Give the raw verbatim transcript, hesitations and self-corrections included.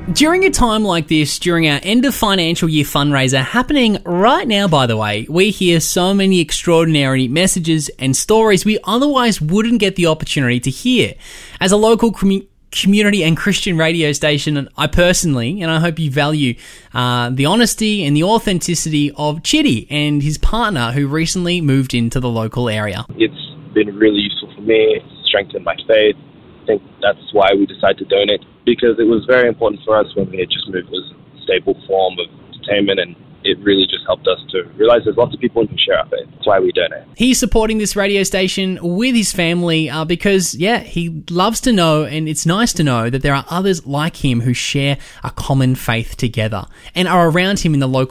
During a time like this, during our end of financial year fundraiser happening right now, by the way, we hear so many extraordinary messages and stories we otherwise wouldn't get the opportunity to hear. As a local commu- community and Christian radio station, I personally, and I hope you value uh, the honesty and the authenticity of Chitty and his partner who recently moved into the local area. It's been really useful for me, it's strengthened my faith. I think that's why we decided to donate, because it was very important for us when we had just moved. It was a stable form of entertainment, and it really just helped us to realize there's lots of people who can share our faith. That's why we donate. He's supporting this radio station with his family uh, because, yeah, he loves to know, and it's nice to know that there are others like him who share a common faith together and are around him in the local